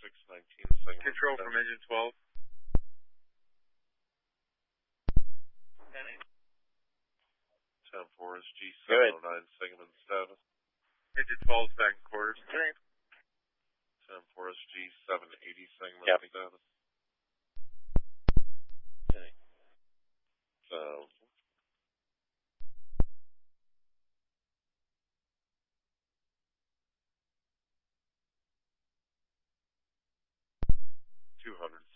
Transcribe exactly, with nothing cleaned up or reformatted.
six nineteen, segment Control seven. from engine twelve. ten four S G seven oh nine, segment status. Engine twelve is back in quarters. Good. ten four S G seven eighty, segment Yep. status. Okay. So, two hundred